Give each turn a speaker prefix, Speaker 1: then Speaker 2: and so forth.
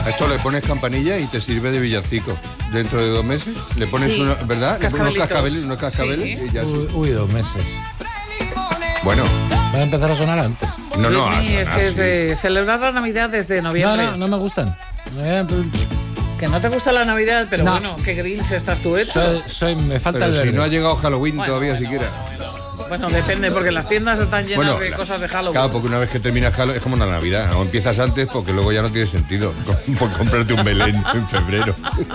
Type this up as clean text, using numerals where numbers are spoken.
Speaker 1: A esto le pones campanilla y te sirve de villancico. Dentro de 2 meses le pones
Speaker 2: Sí.
Speaker 1: una, ¿verdad? Le pones unos cascabeles
Speaker 2: Sí.
Speaker 1: y ya sí.
Speaker 3: Uy, 2 meses.
Speaker 1: Bueno,
Speaker 3: Va a empezar a sonar antes.
Speaker 1: no,
Speaker 2: Luis,
Speaker 1: a
Speaker 2: es
Speaker 1: sonar,
Speaker 2: que es
Speaker 1: sí.
Speaker 2: de celebrar la Navidad desde noviembre.
Speaker 3: No me gustan.
Speaker 2: Que no te gusta la Navidad, pero
Speaker 3: No.
Speaker 2: bueno, qué grinch estás tú hecho.
Speaker 3: Me falta
Speaker 1: Pero
Speaker 3: el
Speaker 1: si
Speaker 3: verde.
Speaker 1: no ha llegado Halloween
Speaker 2: Bueno,
Speaker 1: todavía
Speaker 2: bueno,
Speaker 1: siquiera.
Speaker 2: Bueno, depende, porque las tiendas están llenas de
Speaker 1: la-
Speaker 2: cosas de Halloween.
Speaker 1: Claro, porque una vez que terminas Halloween es como la Navidad. O empiezas antes porque luego ya no tiene sentido comprarte un Belén en febrero.